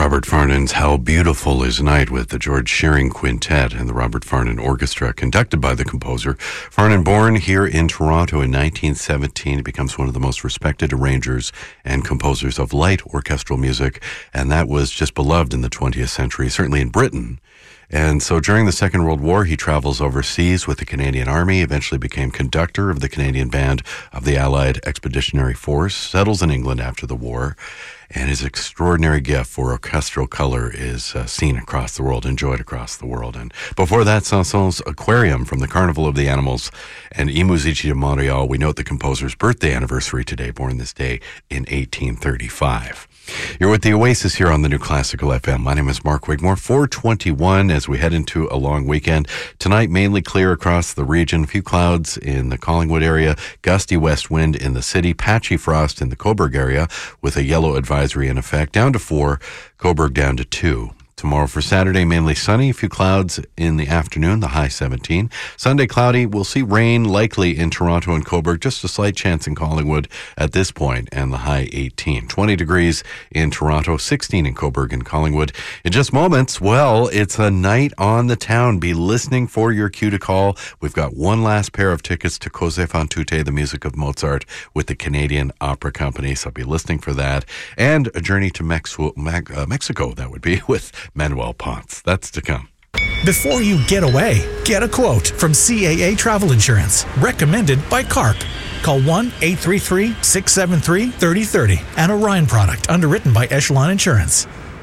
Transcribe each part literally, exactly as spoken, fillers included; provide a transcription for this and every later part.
Robert Farnon's How Beautiful Is Night with the George Shearing Quintet and the Robert Farnon Orchestra, conducted by the composer. Farnon, born here in Toronto in nineteen seventeen, he becomes one of the most respected arrangers and composers of light orchestral music, and that was just beloved in the twentieth century, certainly in Britain. And so during the Second World War, he travels overseas with the Canadian Army, eventually became conductor of the Canadian Band of the Allied Expeditionary Force, settles in England after the war, and his extraordinary gift for orchestral color is uh, seen across the world, enjoyed across the world. And before that, Saint-Saëns Aquarium from the Carnival of the Animals and I Musici de Montréal. We note the composer's birthday anniversary today, born this day in eighteen thirty-five. You're with the Oasis here on the New Classical F M. My name is Mark Wigmore. four twenty-one as we head into a long weekend. Tonight, mainly clear across the region. A few clouds in the Collingwood area. Gusty west wind in the city. Patchy frost in the Cobourg area with a yellow advisory in effect. Down to four. Cobourg down to two. Tomorrow for Saturday, mainly sunny, a few clouds in the afternoon, the high seventeen. Sunday, cloudy. We'll see rain likely in Toronto and Cobourg, just a slight chance in Collingwood at this point, and the high eighteen. twenty degrees in Toronto, sixteen in Cobourg and Collingwood. In just moments, well, it's a night on the town. Be listening for your cue to call. We've got one last pair of tickets to Cose fan tutte, the music of Mozart, with the Canadian Opera Company, so be listening for that. And a journey to Mexico, uh, Mexico that would be, with Manuel Ponce. That's to come. Before you get away, get a quote from C A A Travel Insurance, recommended by CARP. Call one eight three three, six seven three, three zero three zero. An Orion product underwritten by Echelon Insurance.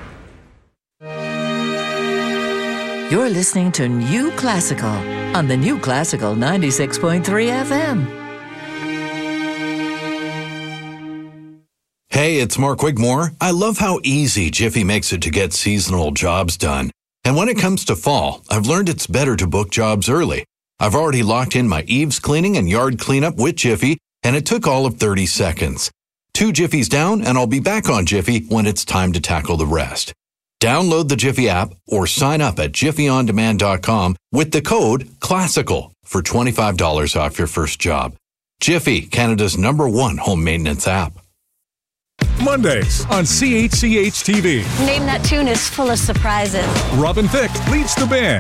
You're listening to New Classical on the New Classical ninety-six point three F M. Hey, it's Mark Wigmore. I love how easy Jiffy makes it to get seasonal jobs done. And when it comes to fall, I've learned it's better to book jobs early. I've already locked in my eaves cleaning and yard cleanup with Jiffy, and it took all of thirty seconds. Two Jiffies down, and I'll be back on Jiffy when it's time to tackle the rest. Download the Jiffy app or sign up at jiffy on demand dot com with the code CLASSICAL for twenty-five dollars off your first job. Jiffy, Canada's number one home maintenance app. Mondays on C H C H T V. Name That Tune is full of surprises. Robin Thicke leads the band.